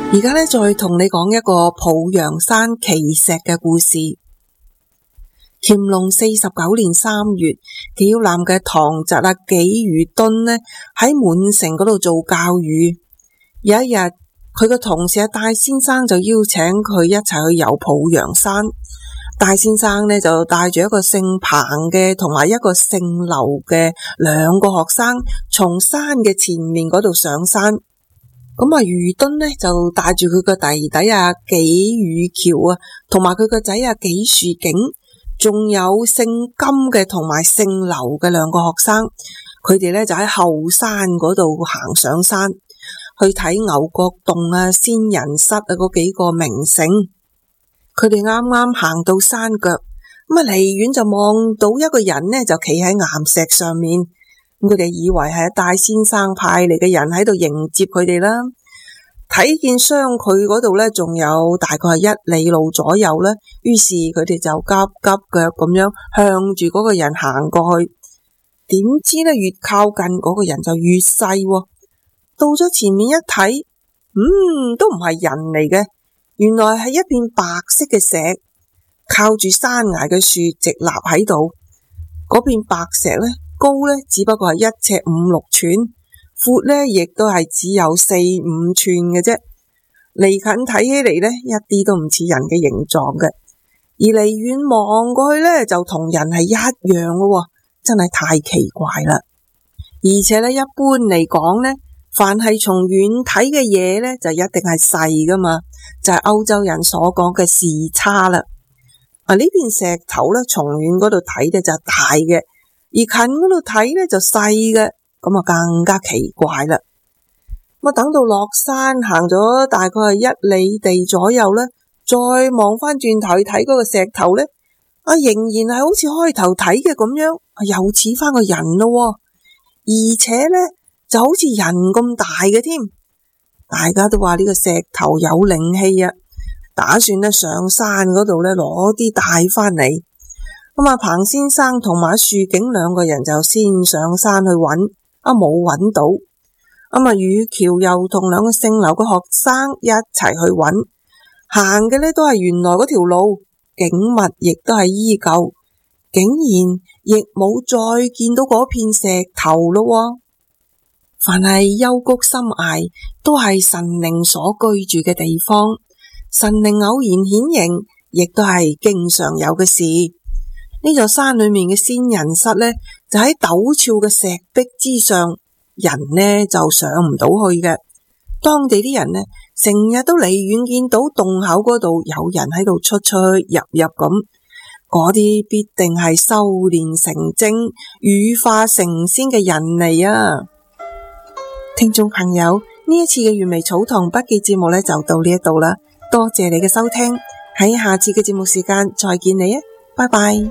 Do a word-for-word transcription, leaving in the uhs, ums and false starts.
而家咧再同你講一個抱陽山奇石嘅故事。乾隆四十九年三月，紀南嘅堂侄啊紀餘敦呢喺滿城嗰度做教諭。有一日，佢個同事啊戴先生就邀請佢一齊去遊抱陽山。戴先生呢就帶住一個姓彭嘅同埋一個姓劉嘅兩個學生，從山嘅前面嗰度上山。咁啊，餘敦呢就帶住佢個弟弟啊紀雨橋啊，同埋佢個仔啊紀樹景，仲有姓金嘅同埋姓劉嘅兩個學生，佢哋呢就喺後山嗰度行上山，去睇牛角洞啊、仙人室啊嗰幾個名勝。佢哋啱啱行到山腳，咁啊離遠就望到一個人呢就企喺岩石上面。咁佢哋以為係戴先生派嚟嘅人喺度迎接佢哋啦。睇見相距嗰度呢，仲有大概係一里路左右啦。於是佢哋就急急腳咁樣向住嗰個人行過去。點知呢，越靠近嗰個人就越細喎。到咗前面一睇，嗯，都唔係人嚟嘅，原來係一片白色嘅石，靠住山崖嘅樹直立喺度。嗰片白石呢，高呢只不過係一尺五六寸，闊呢亦都係只有四五寸嘅啫。離近睇起嚟呢，一啲都唔似人嘅形狀嘅，而離遠望過去呢，就同人係一樣嘅，真係太奇怪啦。而且呢，一般嚟講呢，凡係從遠睇嘅嘢呢，就一定係細噶嘛，就係歐洲人所講嘅視差啦。啊，呢片石頭呢，從遠嗰度睇呢就大嘅，而近嗰度睇呢就細嘅，咁啊更加奇怪啦。咁啊等到落山行咗大概係一里地左右呢，再望翻轉頭去睇嗰個石頭呢，啊仍然係好似開頭睇嘅咁樣，又似翻個人咯，而且呢就好似人咁大嘅添。大家都話呢個石頭有靈氣啊，打算呢上山嗰度呢攞啲帶翻嚟。咁啊彭先生同埋樹景兩個人就先上山去揾，啊冇揾到。咁啊雨橋又同兩個姓劉嘅學生一齊去揾，行嘅呢都係原來嗰條路，景物亦都係依舊，竟然亦冇再見到嗰片石頭咯。凡係幽谷深崖，都係神靈所居住嘅地方，神靈偶然顯形，亦都係經常有嘅事。呢座山裏面嘅仙人室呢，就喺陡峭嘅石壁之上，人呢就上唔到去嘅。當地啲人呢，成日都離遠見到洞口嗰度有人喺度出出入入咁，嗰啲必定係修煉成精、羽化成仙嘅人嚟啊！聽眾朋友，呢一次嘅原味草堂筆記節目呢，就到呢一度啦，多謝你嘅收聽，喺下次嘅節目時間再見你啊，拜拜。